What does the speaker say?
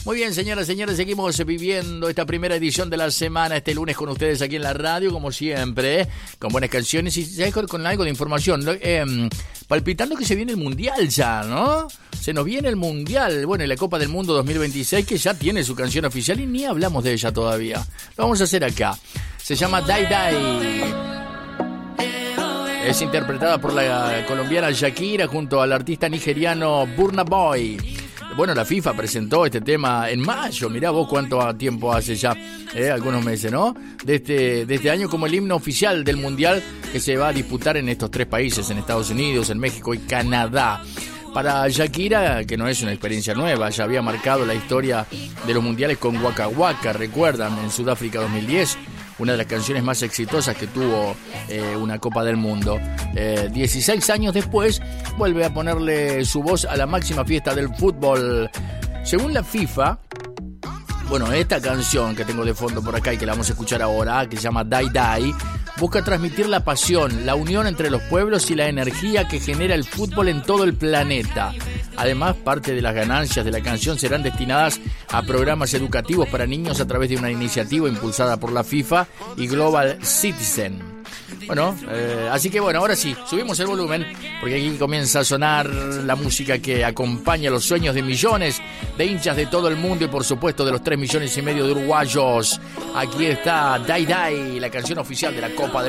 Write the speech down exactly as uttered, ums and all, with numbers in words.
Muy bien, señoras y señores, seguimos viviendo esta primera edición de la semana, este lunes con ustedes aquí en la radio, como siempre, ¿eh? Con buenas canciones y ¿sabes? Con, con algo de información. Eh, palpitando que se viene el Mundial ya, ¿no? Se nos viene el Mundial, bueno, y la Copa del Mundo dos mil veintiséis, que ya tiene su canción oficial y ni hablamos de ella todavía. Lo vamos a hacer acá. Se llama Die Die. Es interpretada por la colombiana Shakira junto al artista nigeriano Burna Boy. Bueno, la FIFA presentó este tema en mayo. Mirá vos cuánto tiempo hace ya, eh, algunos meses, ¿no? De este, de este año como el himno oficial del Mundial que se va a disputar en estos tres países, en Estados Unidos, en México y Canadá. Para Shakira, que no es una experiencia nueva, ya había marcado la historia de los mundiales con Waka Waka, recuerdan, en Sudáfrica dos mil diez. Una de las canciones más exitosas que tuvo eh, una Copa del Mundo. Eh, dieciséis años después, vuelve a ponerle su voz a la máxima fiesta del fútbol. Según la FIFA, bueno, esta canción que tengo de fondo por acá y que la vamos a escuchar ahora, que se llama Die Die, busca transmitir la pasión, la unión entre los pueblos y la energía que genera el fútbol en todo el planeta. Además, parte de las ganancias de la canción serán destinadas a programas educativos para niños a través de una iniciativa impulsada por la FIFA y Global Citizen. Bueno, eh, así que bueno, ahora sí, subimos el volumen, porque aquí comienza a sonar la música que acompaña los sueños de millones de hinchas de todo el mundo y por supuesto de los tres millones y medio de uruguayos. Aquí está Die Die, la canción oficial de la Copa del